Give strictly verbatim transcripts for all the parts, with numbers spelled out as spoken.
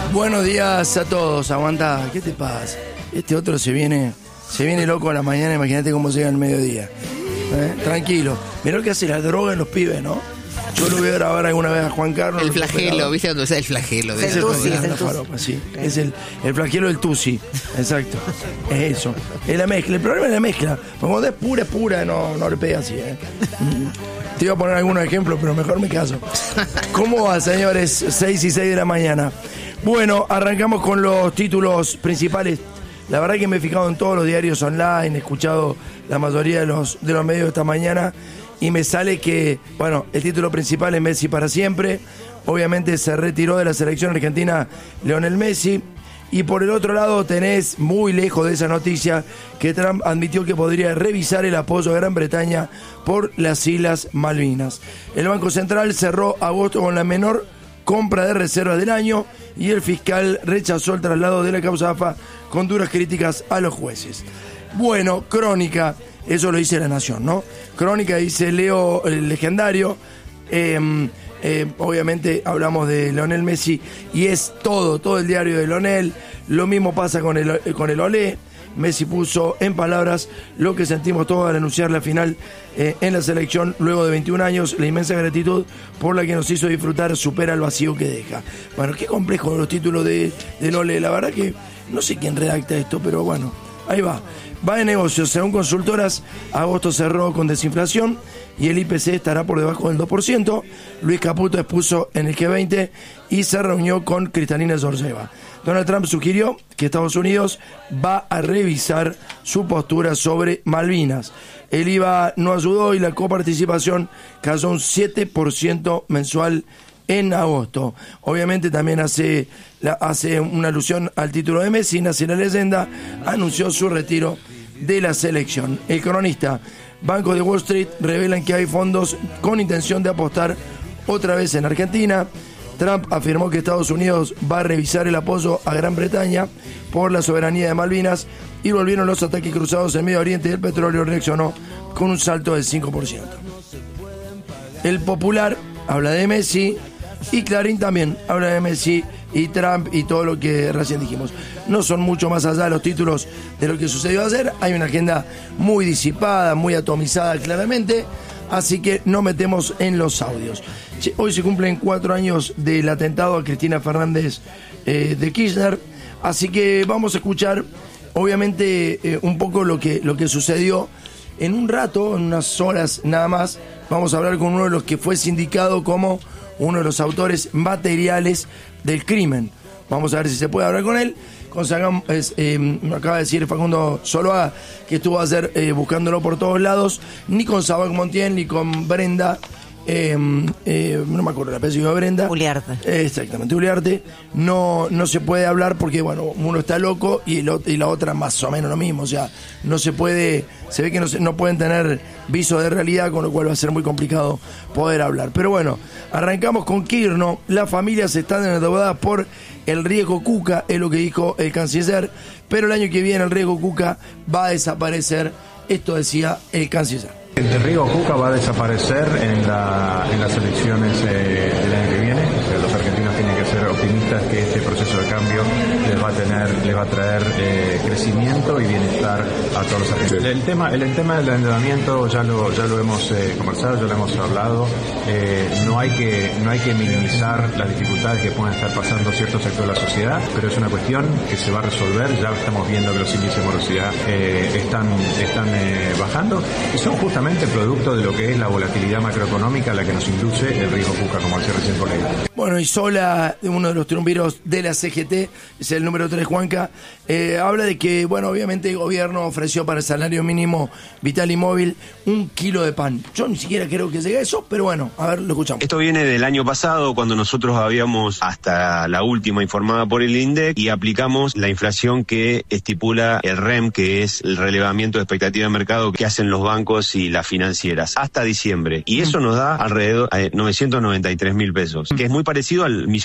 Buenos días a todos, aguantá, ¿qué te pasa? Este otro se viene, se viene loco a la mañana, imagínate cómo llega al mediodía. ¿Eh? Tranquilo, mirá lo que hace la droga en los pibes, ¿no? Yo lo voy a grabar alguna vez a Juan Carlos. El flagelo, ¿viste dónde está el flagelo? De es el, tusi, es el, faropa, sí. Es el, el flagelo del tusi, exacto. Es eso, es la mezcla, el problema es la mezcla. Porque cuando es pura, es pura, no, no le pega así, ¿eh? Te iba a poner algunos ejemplos, pero mejor me caso. ¿Cómo va, señores? seis y seis de la mañana. Bueno, arrancamos con los títulos principales. La verdad que me he fijado en todos los diarios online, he escuchado la mayoría de los, de los medios esta mañana y me sale que, bueno, el título principal es Messi para siempre. Obviamente se retiró de la selección argentina Lionel Messi. Y por el otro lado tenés, muy lejos de esa noticia, que Trump admitió que podría revisar el apoyo a Gran Bretaña por las Islas Malvinas. El Banco Central cerró agosto con la menor compra de reservas del año y el fiscal rechazó el traslado de la causa A F A con duras críticas a los jueces. Bueno, Crónica, eso lo dice La Nación, ¿no? Crónica dice Leo, el legendario, eh, eh, obviamente hablamos de Lionel Messi y es todo, todo el diario de Lionel. Lo mismo pasa con el, con el Olé. Messi puso en palabras lo que sentimos todos al anunciar la final eh, en la selección luego de veintiún años. La inmensa gratitud por la que nos hizo disfrutar supera el vacío que deja. Bueno, qué complejo los títulos de, de Lole. La verdad que no sé quién redacta esto, pero bueno, ahí va. Va de negocios. Según consultoras, agosto cerró con desinflación y el I P C estará por debajo del dos por ciento. Luis Caputo expuso en el G veinte y se reunió con Cristalina Georgieva. Donald Trump sugirió que Estados Unidos va a revisar su postura sobre Malvinas. El I V A no ayudó y la coparticipación cayó un siete por ciento mensual en agosto. Obviamente también hace, la, hace una alusión al título de Messi. Nace la leyenda, anunció su retiro de la selección. El cronista, bancos de Wall Street revelan que hay fondos con intención de apostar otra vez en Argentina. Trump afirmó que Estados Unidos va a revisar el apoyo a Gran Bretaña por la soberanía de Malvinas y volvieron los ataques cruzados en Medio Oriente y el petróleo reaccionó con un salto del cinco por ciento. El Popular habla de Messi y Clarín también habla de Messi y Trump y todo lo que recién dijimos. No son mucho más allá los títulos de lo que sucedió ayer. Hay una agenda muy disipada, muy atomizada claramente, así que no metemos en los audios. Hoy se cumplen cuatro años del atentado a Cristina Fernández eh, de Kirchner, así que vamos a escuchar obviamente eh, un poco lo que, lo que sucedió. En un rato, en unas horas nada más, vamos a hablar con uno de los que fue sindicado como uno de los autores materiales del crimen. Vamos a ver si se puede hablar con él. Con, es, eh, me acaba de decir Facundo Soloa que estuvo ayer eh, buscándolo por todos lados. Ni con Sabac Montiel ni con Brenda. Eh, eh, no me acuerdo el apellido de Brenda. Uliarte. Eh, exactamente, Uliarte. No, no se puede hablar porque, bueno, uno está loco y, el, y la otra más o menos lo mismo. O sea, no se puede, se ve que no, se, no pueden tener viso de realidad, con lo cual va a ser muy complicado poder hablar. Pero bueno, arrancamos con Kirchner. Las familias están endeudadas por el riesgo Cuca, es lo que dijo el canciller. Pero el año que viene el riesgo Cuca va a desaparecer. Esto decía el canciller. El riesgo Cuca va a desaparecer en, la, en las elecciones eh, del año que viene. O sea, los argentinos tienen que ser optimistas que este proceso de cambio les va a tener, les va a traer eh, crecimiento y bienestar a todos los argentinos. El tema, el, el tema del endeudamiento ya lo, ya lo hemos eh, conversado, ya lo hemos hablado. Eh, no hay que, no hay que minimizar las dificultades que pueden estar pasando ciertos sectores de la sociedad, pero es una cuestión que se va a resolver. Ya estamos viendo que los índices de morosidad eh, están, están eh, bajando y son justamente producto de lo que es la volatilidad macroeconómica a la que nos induce el riesgo Cuca, como decía recién por ahí. Bueno, y Sola, uno de los triunviros de la C G T, es el número tres, Juanca, eh, habla de que, bueno, obviamente el gobierno ofreció para el salario mínimo vital y móvil un kilo de pan. Yo ni siquiera creo que llegue a eso, pero bueno, a ver, lo escuchamos. Esto viene del año pasado, cuando nosotros habíamos, hasta la última informada por el INDEC, y aplicamos la inflación que estipula el R E M, que es el relevamiento de expectativa de mercado que hacen los bancos y las financieras, hasta diciembre. Y eso nos da alrededor de novecientos noventa y tres mil pesos, que es muy parecido al millón de pesos.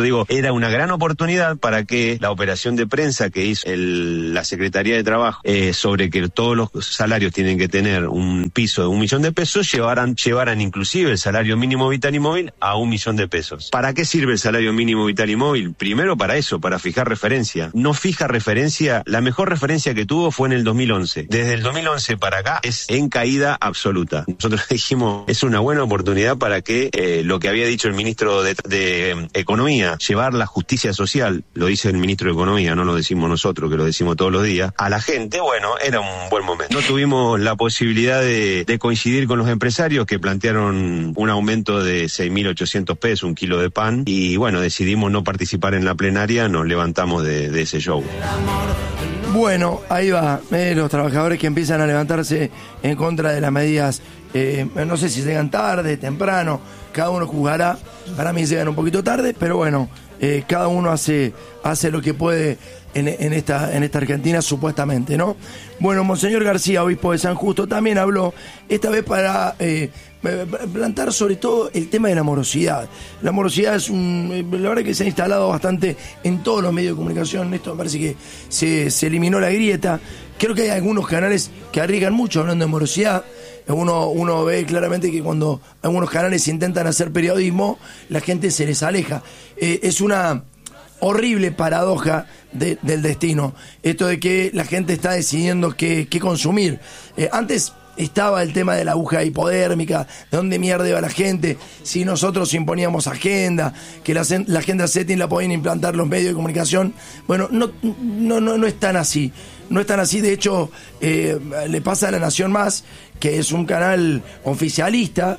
digo, era una gran oportunidad para que la operación de prensa que hizo el, la Secretaría de Trabajo eh, sobre que todos los salarios tienen que tener un piso de un millón de pesos, llevaran, llevaran inclusive el salario mínimo vital y móvil a un millón de pesos. ¿Para qué sirve el salario mínimo vital y móvil? Primero para eso, para fijar referencia. No fija referencia, la mejor referencia que tuvo fue en el dos mil once. Desde el dos mil once para acá es en caída absoluta. Nosotros dijimos, es una buena oportunidad para que eh, lo que había dicho el ministro de, de eh, Economía, llevar la justicia social, lo dice el ministro de Economía, no lo decimos nosotros, que lo decimos todos los días, a la gente, bueno, era un buen momento. No tuvimos la posibilidad de, de coincidir con los empresarios que plantearon un aumento de seis mil ochocientos pesos, un kilo de pan, y bueno, decidimos no participar en la plenaria, nos levantamos de, de ese show. Bueno, ahí va, eh, los trabajadores que empiezan a levantarse en contra de las medidas, eh, no sé si llegan tarde, temprano, cada uno juzgará, para mí llegan un poquito tarde, pero bueno, eh, cada uno hace, hace lo que puede en, en, esta, en esta Argentina, supuestamente, ¿no? Bueno, Monseñor García, obispo de San Justo, también habló, esta vez para eh, plantar sobre todo el tema de la morosidad. La morosidad es un, la verdad que se ha instalado bastante en todos los medios de comunicación. Esto me parece que se, se eliminó la grieta. Creo que hay algunos canales que arriesgan mucho hablando de morosidad. Uno, uno ve claramente que cuando algunos canales intentan hacer periodismo, la gente se les aleja. Eh, es una horrible paradoja de, del destino, esto de que la gente está decidiendo qué, qué consumir. Eh, antes estaba el tema de la aguja hipodérmica, de dónde mierda iba la gente, si nosotros imponíamos agenda, que la, la agenda setting la podían implantar los medios de comunicación. Bueno, no, no, no, no es tan así, no es tan así. De hecho, eh, le pasa a La Nación Más, que es un canal oficialista,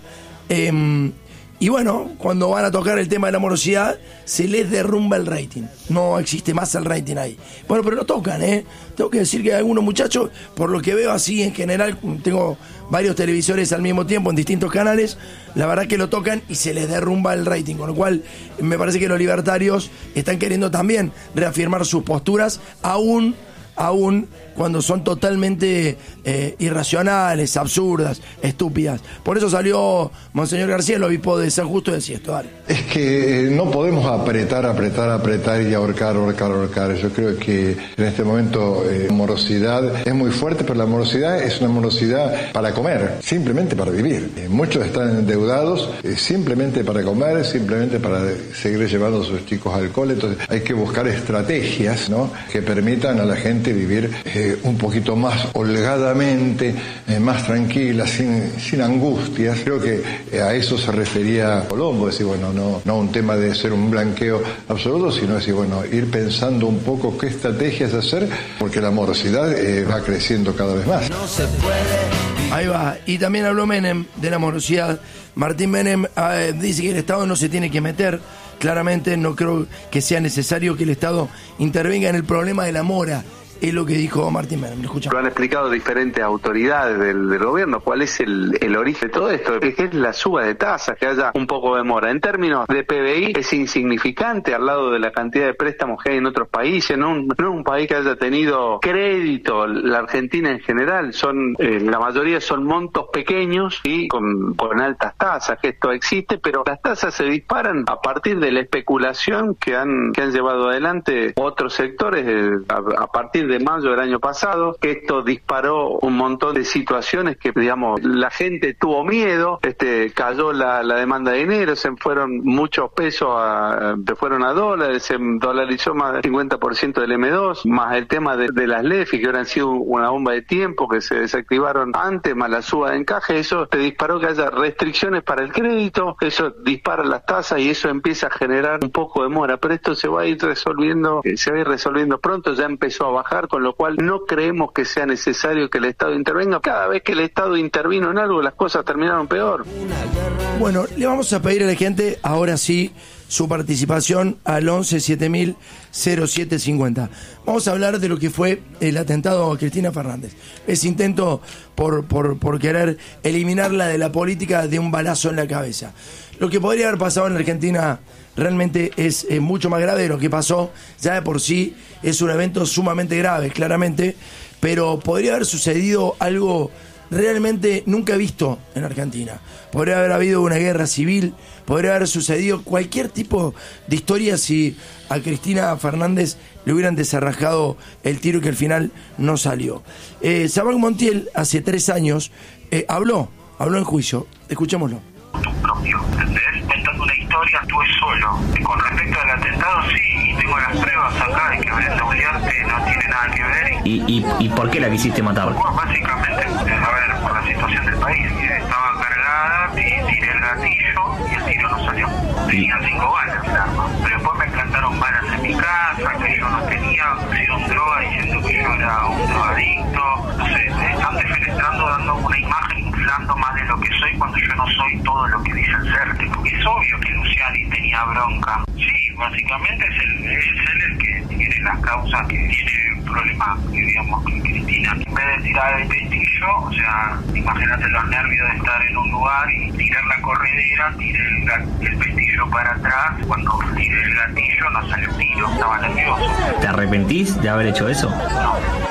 eh, y bueno, cuando van a tocar el tema de la morosidad, se les derrumba el rating. No existe más el rating ahí. Bueno, pero lo tocan, ¿eh? Tengo que decir que hay algunos muchachos, por lo que veo así en general, tengo varios televisores al mismo tiempo en distintos canales, la verdad que lo tocan y se les derrumba el rating. Con lo cual, me parece que los libertarios están queriendo también reafirmar sus posturas, aún... aún cuando son totalmente eh, irracionales, absurdas, estúpidas. Por eso salió Monseñor García, el obispo de San Justo, y decía esto, dale. Es que no podemos apretar, apretar, apretar y ahorcar, ahorcar, ahorcar. Yo creo que en este momento eh, morosidad es muy fuerte, pero la morosidad es una morosidad para comer, simplemente para vivir. Eh, muchos están endeudados eh, simplemente para comer, simplemente para seguir llevando a sus chicos al cole. Entonces hay que buscar estrategias, ¿no?, que permitan a la gente vivir eh, un poquito más holgadamente, eh, más tranquila, sin, sin angustias. Creo que eh, a eso se refería Colombo, decir, bueno, no, no un tema de ser un blanqueo absoluto, sino decir, bueno, ir pensando un poco qué estrategias hacer, porque la morosidad eh, va creciendo cada vez más. No se puede. Ahí va. Y también habló Menem de la morosidad. Martín Menem eh, dice que el Estado no se tiene que meter. Claramente no creo que sea necesario que el Estado intervenga en el problema de la mora. Es lo que dijo Martín Menem. Lo escuchamos. Lo han explicado diferentes autoridades del, del gobierno. ¿Cuál es el, el origen de todo esto? Es que es la suba de tasas, que haya un poco de mora. En términos de P B I es insignificante al lado de la cantidad de préstamos que hay en otros países. No, un, no es un país que haya tenido crédito. La Argentina en general son, eh, la mayoría son montos pequeños y con, con altas tasas, que esto existe, pero las tasas se disparan a partir de la especulación que han, que han llevado adelante otros sectores eh, a, a partir de mayo del año pasado, que esto disparó un montón de situaciones que, digamos, la gente tuvo miedo, este cayó la, la demanda de dinero, se fueron muchos pesos, a, se fueron a dólares, se dolarizó más del cincuenta por ciento del eme dos, más el tema de, de las LEFI, que hubieran sido una bomba de tiempo, que se desactivaron antes, más la suba de encaje, eso te disparó que haya restricciones para el crédito, eso dispara las tasas y eso empieza a generar un poco de mora, pero esto se va a ir resolviendo, se va a ir resolviendo pronto, ya empezó a bajar, con lo cual no creemos que sea necesario que el Estado intervenga. Cada vez que el Estado intervino en algo, las cosas terminaron peor. Bueno, le vamos a pedir a la gente, ahora sí, su participación al once siete mil cero siete cincuenta. Vamos a hablar de lo que fue el atentado a Cristina Fernández. Ese intento por, por, por querer eliminarla de la política de un balazo en la cabeza. Lo que podría haber pasado en la Argentina realmente es eh, mucho más grave de lo que pasó. Ya de por sí es un evento sumamente grave, claramente, pero podría haber sucedido algo realmente nunca visto en Argentina. Podría haber habido una guerra civil, podría haber sucedido cualquier tipo de historia si a Cristina Fernández le hubieran desarrajado el tiro que al final no salió. Eh, Sabac Montiel, hace tres años, eh, habló, habló en juicio. Escuchémoslo. Propio, ¿entendés? Contando una historia, estuve solo. Con respecto al atentado, sí, y tengo las pruebas acá de que Brenda Uliarte no tiene nada que ver. ¿Y, y, y por qué la quisiste matar? Bueno, básicamente, a ver, por la situación del país. Estaba cargada, y tiré el gatillo y el tiro no salió. Tenía cinco balas el arma, pero después me plantaron balas en mi casa, que yo no tenía, opción droga, diciendo que yo era un drogadicto. No sé, me están defenestrando, dando una imagen, inflando más de lo que soy cuando yo no soy todo lo que dicen ser. Porque es obvio que Luciani tenía bronca. Sí, básicamente es él, es él el que tiene las causas, que tiene problemas, digamos, con Cristina. En vez de tirar el pestillo, o sea, imagínate los nervios de estar en un lugar y tirar la corredera, tiré el, el pestillo para atrás. Cuando tiré el gatillo no salió tiro, estaba nervioso. ¿Te arrepentís de haber hecho eso? No.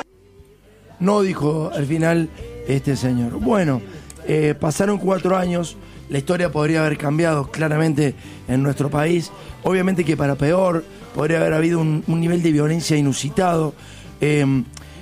No, dijo al final este señor. Bueno, eh, pasaron cuatro años, la historia podría haber cambiado claramente en nuestro país. Obviamente que para peor, podría haber habido un, un nivel de violencia inusitado. Eh,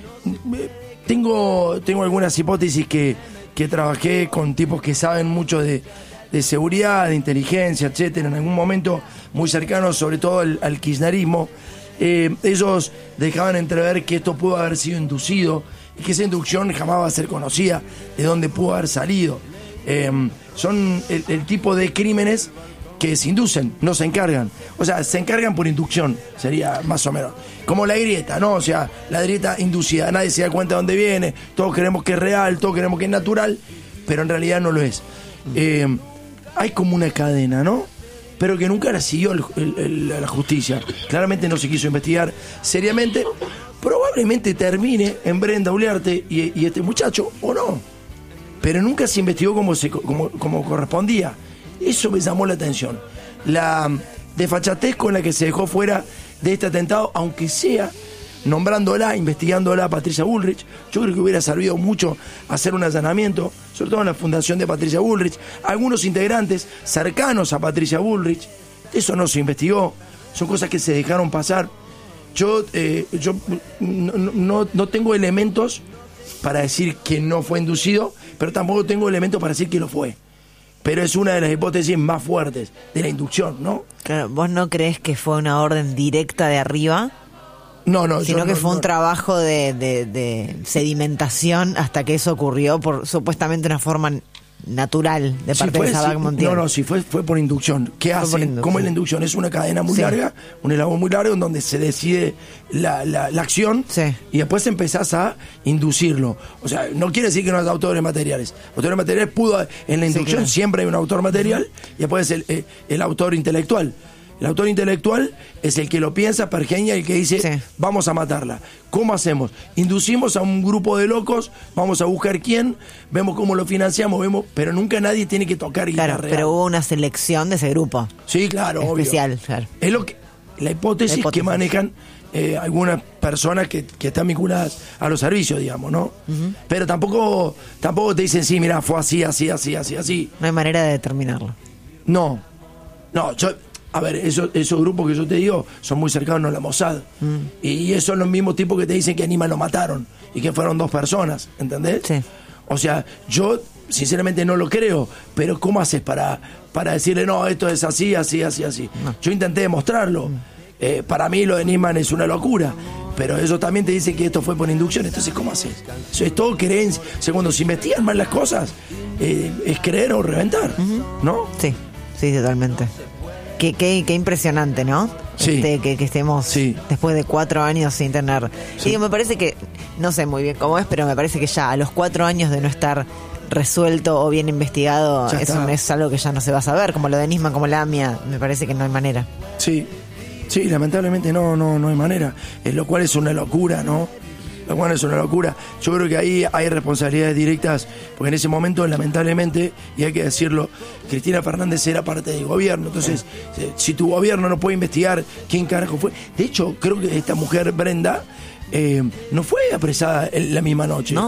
tengo, tengo algunas hipótesis que, que trabajé con tipos que saben mucho de, de seguridad, de inteligencia, etcétera, en algún momento muy cercanos, sobre todo al, al kirchnerismo. Eh, ellos dejaban entrever que esto pudo haber sido inducido y que esa inducción jamás va a ser conocida de dónde pudo haber salido. Eh, son el, el tipo de crímenes que se inducen, no se encargan. O sea, se encargan por inducción, sería más o menos. Como la grieta, ¿no? O sea, la grieta inducida, nadie se da cuenta de dónde viene, todos creemos que es real, todos creemos que es natural, pero en realidad no lo es. Eh, hay como una cadena, ¿no? Pero que nunca la siguió el, el, el, la justicia. Claramente no se quiso investigar seriamente. Probablemente termine en Brenda Uliarte y, y este muchacho, o no. Pero nunca se investigó como, se, como, como correspondía. Eso me llamó la atención. La desfachatez con la que se dejó fuera de este atentado, aunque sea nombrándola, investigándola a Patricia Bullrich. Yo creo que hubiera servido mucho hacer un allanamiento, sobre todo en la fundación de Patricia Bullrich, algunos integrantes cercanos a Patricia Bullrich. Eso no se investigó, son cosas que se dejaron pasar. Yo, eh, yo no, no, no tengo elementos para decir que no fue inducido, pero tampoco tengo elementos para decir que lo fue. Pero es una de las hipótesis más fuertes de la inducción, ¿no? Claro, ¿vos no crees que fue una orden directa de arriba? No, no. Sino yo que no, fue un no. trabajo de, de, de sedimentación hasta que eso ocurrió por supuestamente una forma natural de parte si fue, de Sabac si, Montiel. No, no, si fue, fue por inducción. ¿Qué Fue hacen? inducción. ¿Cómo es la inducción? Es una cadena muy Sí. larga, un eslabón muy largo en donde se decide la, la, la acción Sí. y después empezás a inducirlo. O sea, no quiere decir que no haya autores materiales. Autores materiales pudo, en la inducción claro. siempre hay un autor material y después el, el, el autor intelectual. El autor intelectual es el que lo piensa, pergeña, y el que dice, Sí. vamos a matarla. ¿Cómo hacemos? Inducimos a un grupo de locos, vamos a buscar quién, vemos cómo lo financiamos, vemos, pero nunca nadie tiene que tocar guitarra Claro, real. pero hubo una selección de ese grupo. Sí, claro, especial, obvio. claro. Es lo que, la hipótesis, La hipótesis. que manejan eh, algunas personas que, que están vinculadas a los servicios, digamos, ¿no? Uh-huh. Pero tampoco, tampoco te dicen, sí, mira, fue así, así, así, así, así. No hay manera de determinarlo. No, no, yo... A ver, esos, esos grupos que yo te digo son muy cercanos a la Mossad. Mm. Y, y esos son los mismos tipos que te dicen que a Nima lo mataron y que fueron dos personas, ¿entendés? Sí. O sea, yo sinceramente no lo creo, pero ¿cómo haces para, para decirle, no, esto es así, así, así, así? No. Yo intenté demostrarlo. Mm. Eh, para mí lo de Nisman es una locura, pero ellos también te dicen que esto fue por inducción. Entonces, ¿cómo haces? Eso es todo creencia. O sea, cuando se investigan mal las cosas, eh, es creer o reventar, uh-huh. ¿no? Sí, sí, totalmente. Qué, qué, qué impresionante, ¿no? Sí. Este, que, que estemos sí. después de cuatro años sin tener... Sí. Digo, me parece que, no sé muy bien cómo es, pero me parece que ya a los cuatro años de no estar resuelto o bien investigado, eso es algo que ya no se va a saber, como lo de Nisman, como la AMIA, me parece que no hay manera. Sí, sí, lamentablemente no, no, no hay manera, eh, lo cual es una locura, ¿no? Lo cual es una locura. Yo creo que ahí hay responsabilidades directas, porque en ese momento, lamentablemente, y hay que decirlo, Cristina Fernández era parte del gobierno. Entonces, eh, si tu gobierno no puede investigar quién carajo fue... De hecho, creo que esta mujer, Brenda, eh, no fue apresada la misma noche. No.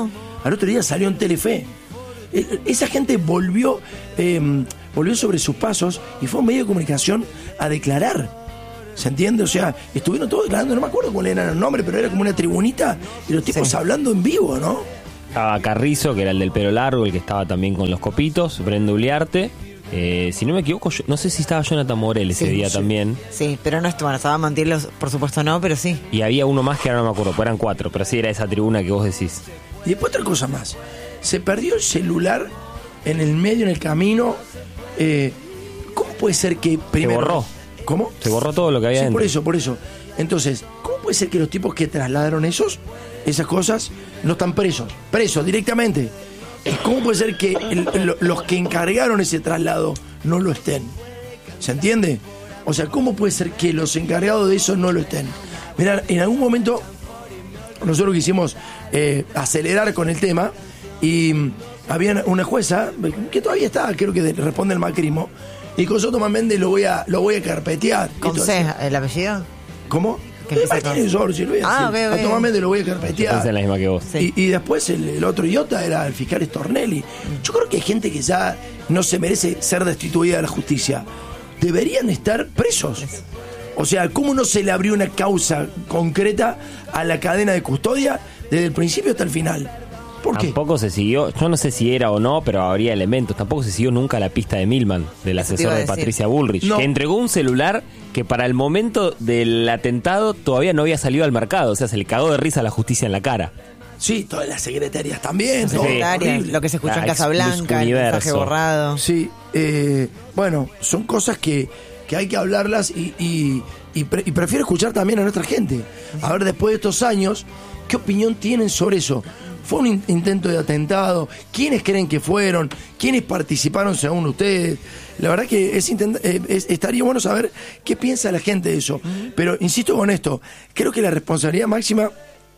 al otro día salió en Telefe. Eh, esa gente volvió, eh, volvió sobre sus pasos y fue a un medio de comunicación a declarar. ¿Se entiende? O sea, estuvieron todos declarando, no me acuerdo cuál era el nombre, pero era como una tribunita y los tipos sí. hablando en vivo, ¿no? Estaba Carrizo, que era el del pelo largo, el que estaba también con los copitos, Brenda Uliarte. Eh, si no me equivoco, yo, no sé si estaba Jonathan Morel ese sí, día sí. también. Sí, pero no estaba, estaba Montiel, por supuesto no, pero sí. Y había uno más que ahora no me acuerdo, pero eran cuatro, pero sí era esa tribuna que vos decís. Y después otra cosa más. Se perdió el celular en el medio, en el camino. Eh, ¿Cómo puede ser que primero... Se borró. ¿Cómo? Se borró todo lo que había sí, dentro. por eso, por eso. Entonces, ¿cómo puede ser que los tipos que trasladaron esos, esas cosas, no están presos? Presos, directamente. ¿Cómo puede ser que el, el, los que encargaron ese traslado no lo estén? ¿Se entiende? O sea, ¿cómo puede ser que los encargados de eso no lo estén? Mirá, en algún momento nosotros quisimos eh, acelerar con el tema y había una jueza que todavía está, creo que responde el macrismo, y con Soto Méndez lo voy a lo voy a carpetear. ¿Con C, el apellido? ¿Cómo? ¿Qué empieza con? Ah, okay, okay. A Tomás Méndez lo voy a carpetear. Es la misma que vos. Sí. Y, y después el, el otro idiota era el fiscal Stornelli. Yo creo que hay gente que ya no se merece ser destituida de la justicia. Deberían estar presos. O sea, ¿cómo no se le abrió una causa concreta a la cadena de custodia desde el principio hasta el final? ¿Por qué? Tampoco se siguió, yo no sé si era o no, pero habría elementos. Tampoco se siguió nunca la pista de Milman, del asesor de Patricia Bullrich, no. que entregó un celular que para el momento del atentado todavía no había salido al mercado. O sea, se le cagó de risa a la justicia en la cara. Sí, todas las secretarias también. Las secretarias, lo que se escuchó ah, en Casablanca, el mensaje borrado. Sí, eh, bueno, son cosas que, que hay que hablarlas y, y, y, pre, y prefiero escuchar también a nuestra gente. A ver, después de estos años, ¿qué opinión tienen sobre eso? ¿Fue un in- intento de atentado? ¿Quiénes creen que fueron? ¿Quiénes participaron según ustedes? La verdad que es, intent- eh, es estaría bueno saber qué piensa la gente de eso. Uh-huh. Pero insisto con esto, creo que la responsabilidad máxima,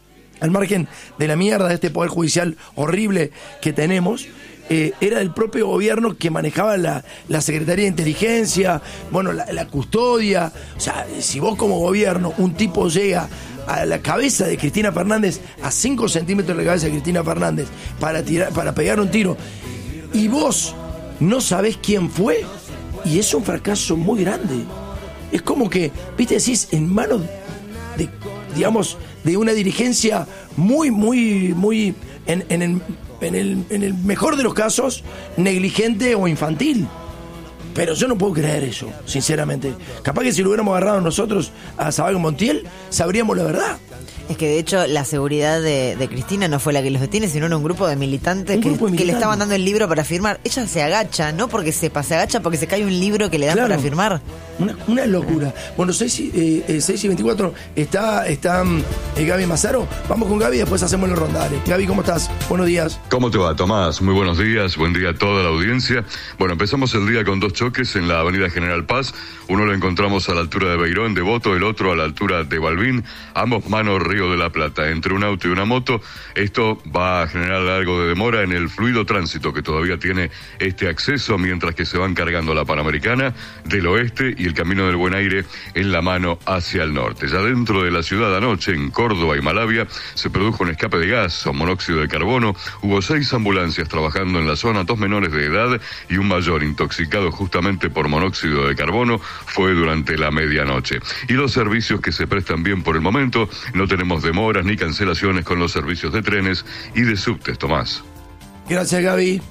al margen de la mierda de este poder judicial horrible que tenemos, eh, era del propio gobierno que manejaba la, la Secretaría de Inteligencia, bueno, la, la custodia. O sea, si vos como gobierno, un tipo llega a la cabeza de Cristina Fernández, a cinco centímetros de la cabeza de Cristina Fernández, para tirar, para pegar un tiro, y vos no sabés quién fue, y es un fracaso muy grande. Es como que, viste, decís, en manos de, digamos, de una dirigencia muy, muy, muy, en, en, el, en, el, en el mejor de los casos, negligente o infantil. Pero yo no puedo creer eso, sinceramente. Capaz que si lo hubiéramos agarrado nosotros a Zabalgo Montiel, sabríamos la verdad. Es que de hecho la seguridad de, de Cristina no fue la que los detiene, sino era un grupo de militantes, un que, grupo de militantes que le estaban dando el libro para firmar. Ella se agacha, no porque sepa, se agacha porque se cae un libro que le dan claro, para firmar. Una, una locura. Bueno, seis y, eh, seis y veinticuatro está, está eh, Gaby Mazaro. Vamos con Gaby y después hacemos los rondales. Gaby, ¿cómo estás? Buenos días. ¿Cómo te va, Tomás? Muy buenos días. Buen día a toda la audiencia. Bueno, empezamos el día con dos choques en la avenida General Paz. Uno lo encontramos a la altura de Beirón, Devoto, el otro a la altura de Balbín, ambos manos Río de la Plata. Entre un auto y una moto, esto va a generar algo de demora en el fluido tránsito que todavía tiene este acceso, mientras que se van cargando la Panamericana del oeste y el Camino del Buen Aire en la mano hacia el norte. Ya dentro de la ciudad anoche, en Córdoba y Malavia, se produjo un escape de gas o monóxido de carbono. Hubo seis ambulancias trabajando en la zona, dos menores de edad y un mayor intoxicado justamente por monóxido de carbono. Fue durante la medianoche. Y los servicios que se prestan bien por el momento, no tenemos demoras ni cancelaciones con los servicios de trenes y de subtes, Tomás. Gracias, Gaby.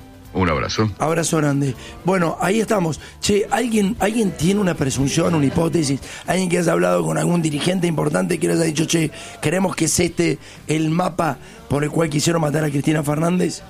Un abrazo. Abrazo grande. Bueno, ahí estamos. Che, ¿alguien, alguien tiene una presunción, una hipótesis? ¿Alguien que haya hablado con algún dirigente importante que le haya dicho, che, queremos que es este el mapa por el cual quisieron matar a Cristina Fernández?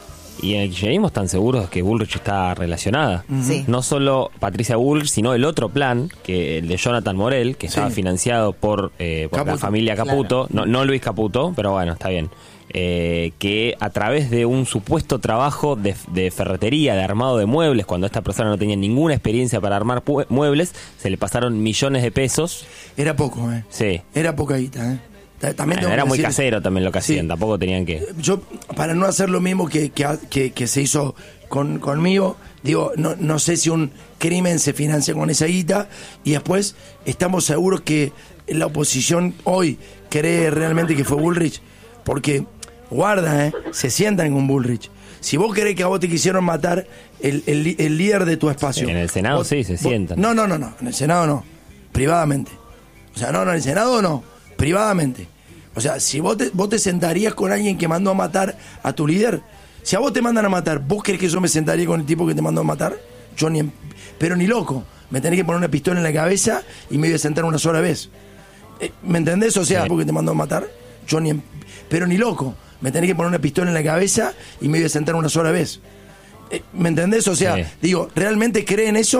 Y en el kirchnerismo están seguros que Bullrich está relacionada. Sí. No solo Patricia Bullrich, sino el otro plan, que el de Jonathan Morel, que estaba sí. financiado por, eh, por la familia Caputo, claro. no, no Luis Caputo, pero bueno, está bien. Eh, que a través de un supuesto trabajo de, de ferretería, de armado de muebles, cuando esta persona no tenía ninguna experiencia para armar pu- muebles, se le pasaron millones de pesos. Era poco, ¿eh? Sí. Era poca guita, ¿eh? También bueno, era muy decir, casero también lo que hacían, sí. Tampoco tenían que... Yo, para no hacer lo mismo que, que, que, que se hizo con, conmigo, digo, no, no sé si un crimen se financia con esa guita, y después estamos seguros que la oposición hoy cree realmente que fue Bullrich, porque guarda, ¿eh? Se sientan con Bullrich. Si vos querés que a vos te quisieron matar el, el, el líder de tu espacio. En el Senado vos, sí, se vos, sientan. No, no, no, no. En el Senado no. Privadamente. O sea, no, no, en el Senado no. Privadamente. O sea, si vos te, vos te sentarías con alguien que mandó a matar a tu líder. Si a vos te mandan a matar, ¿vos crees que yo me sentaría con el tipo que te mandó a matar? Yo ni... Pero ni loco. Me tenés que poner una pistola en la cabeza y me voy a sentar una sola vez. ¿Me entendés? O sea, sí. Porque te mandó a matar. Yo ni... Pero ni loco. Me tenés que poner una pistola en la cabeza y me voy a sentar una sola vez. ¿Me entendés? O sea, sí. Digo, ¿realmente creen eso?